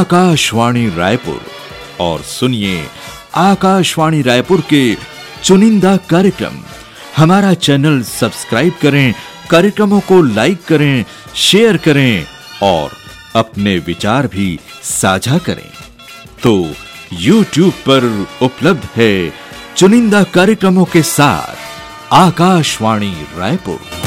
आकाशवाणी रायपुर और सुनिए आकाशवाणी रायपुर के चुनिंदा कार्यक्रम। हमारा चैनल सब्सक्राइब करें, कार्यक्रमों को लाइक करें, शेयर करें और अपने विचार भी साझा करें। तो YouTube पर उपलब्ध है चुनिंदा कार्यक्रमों के साथ आकाशवाणी रायपुर।